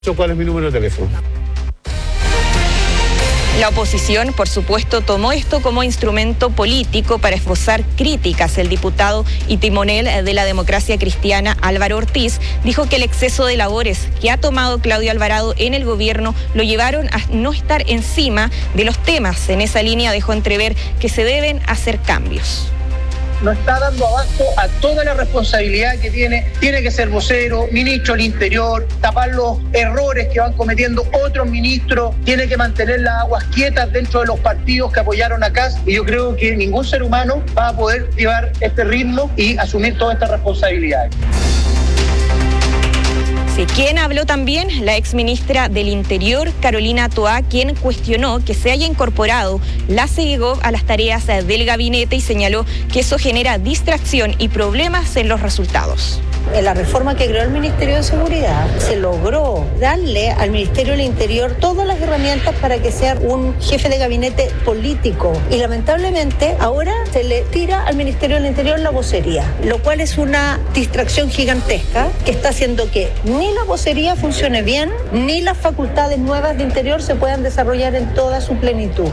¿Cuál es mi número de teléfono? La oposición, por supuesto, tomó esto como instrumento político para esbozar críticas. El diputado y timonel de la Democracia Cristiana, Álvaro Ortiz, dijo que el exceso de labores que ha tomado Claudio Alvarado en el gobierno lo llevaron a no estar encima de los temas. En esa línea dejó entrever que se deben hacer cambios. No está dando abasto a toda la responsabilidad que tiene que ser vocero, ministro del Interior, tapar los errores que van cometiendo otros ministros, tiene que mantener las aguas quietas dentro de los partidos que apoyaron a Kast, y yo creo que ningún ser humano va a poder llevar este ritmo y asumir todas estas responsabilidades. Sí, ¿quién habló también? La exministra del Interior, Carolina Toá, quien cuestionó que se haya incorporado la CEDIGOV a las tareas del gabinete y señaló que eso genera distracción y problemas en los resultados. En la reforma que creó el Ministerio de Seguridad se logró darle al Ministerio del Interior todas las herramientas para que sea un jefe de gabinete político, y lamentablemente ahora se le tira al Ministerio del Interior la vocería, lo cual es una distracción gigantesca que está haciendo que ni la vocería funcione bien, ni las facultades nuevas de Interior se puedan desarrollar en toda su plenitud.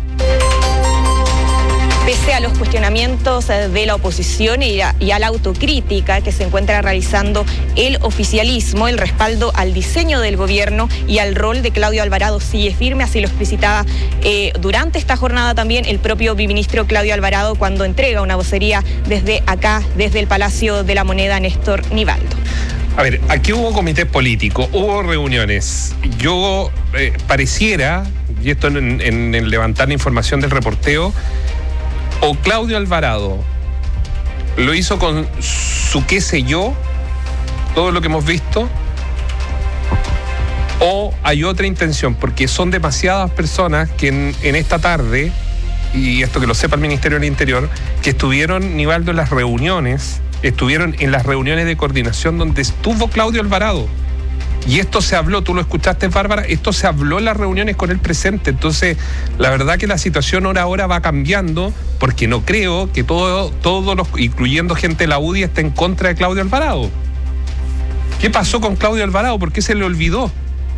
Pese a los cuestionamientos de la oposición y a la autocrítica que se encuentra realizando el oficialismo, el respaldo al diseño del gobierno y al rol de Claudio Alvarado sigue firme, así lo explicitaba durante esta jornada también el propio biministro Claudio Alvarado cuando entrega una vocería desde acá, desde el Palacio de la Moneda, Néstor Nivaldo. A ver, aquí hubo comité político, hubo reuniones. Yo pareciera, y esto en el levantar la información del reporteo, o Claudio Alvarado lo hizo con su qué sé yo, todo lo que hemos visto, o hay otra intención, porque son demasiadas personas que en esta tarde, y esto que lo sepa el Ministerio del Interior, que estuvieron, Nivaldo, estuvieron en las reuniones de coordinación donde estuvo Claudio Alvarado. Y esto se habló, tú lo escuchaste, Bárbara, esto se habló en las reuniones con él presente. Entonces, la verdad que la situación hora a hora va cambiando, porque no creo que todos los, incluyendo gente de la UDI, esté en contra de Claudio Alvarado. ¿Qué pasó con Claudio Alvarado? ¿Por qué se le olvidó?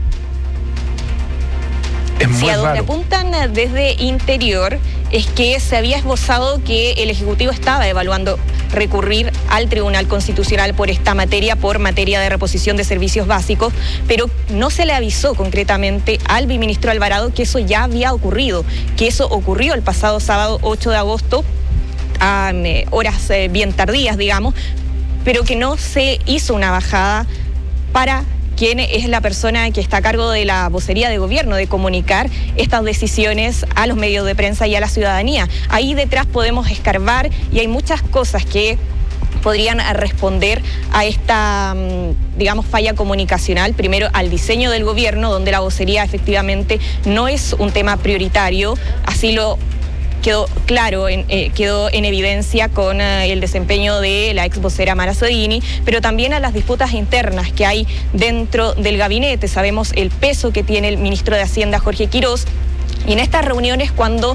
Es muy a donde raro. apuntan desde Interior es que se había esbozado que el Ejecutivo estaba evaluando recurrir al Tribunal Constitucional por esta materia, por materia de reposición de servicios básicos, pero no se le avisó concretamente al biministro Alvarado que eso ya había ocurrido, que eso ocurrió el pasado sábado 8 de agosto, a horas bien tardías, digamos, pero que no se hizo una bajada para quien es la persona que está a cargo de la vocería de gobierno, de comunicar estas decisiones a los medios de prensa y a la ciudadanía. Ahí detrás podemos escarbar y hay muchas cosas que podrían responder a esta, digamos, falla comunicacional. Primero, al diseño del gobierno, donde la vocería efectivamente no es un tema prioritario, así lo quedó claro, quedó en evidencia con el desempeño de la ex vocera Mara Sodini, pero también a las disputas internas que hay dentro del gabinete. Sabemos el peso que tiene el ministro de Hacienda, Jorge Quirós, y en estas reuniones cuando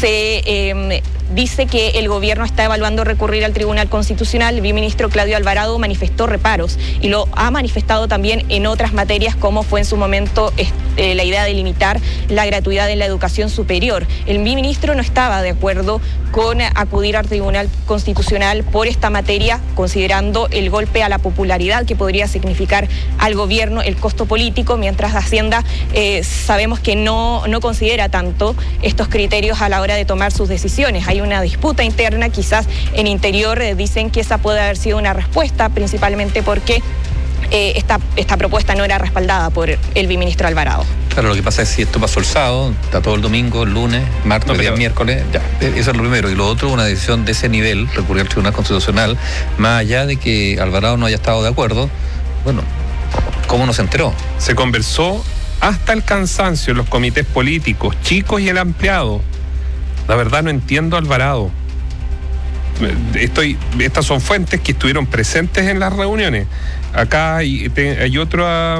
se dice que el gobierno está evaluando recurrir al Tribunal Constitucional, el biministro Claudio Alvarado manifestó reparos y lo ha manifestado también en otras materias, como fue en su momento la idea de limitar la gratuidad en la educación superior. El biministro no estaba de acuerdo con acudir al Tribunal Constitucional por esta materia, considerando el golpe a la popularidad que podría significar al gobierno, el costo político, mientras Hacienda sabemos que no considera tanto estos criterios a la hora de tomar sus decisiones. Hay una disputa interna, quizás en Interior dicen que esa puede haber sido una respuesta, principalmente porque esta propuesta no era respaldada por el biministro Alvarado. Claro, lo que pasa es que si esto pasó el sábado, está todo el domingo, el lunes, martes, el día miércoles, ya, eso es lo primero. Y lo otro, una decisión de ese nivel, recurrir al Tribunal Constitucional, más allá de que Alvarado no haya estado de acuerdo, bueno, ¿cómo no se enteró? Se conversó hasta el cansancio en los comités políticos, chicos y el ampliado. La verdad no entiendo a Alvarado. Estas son fuentes que estuvieron presentes en las reuniones. Acá hay otra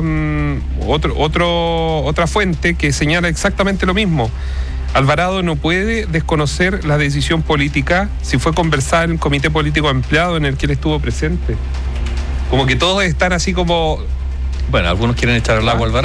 fuente que señala exactamente lo mismo. Alvarado no puede desconocer la decisión política si fue conversada en el comité político ampliado en el que él estuvo presente. Como que todos están así como Bueno, algunos quieren echar al agua Alvarado.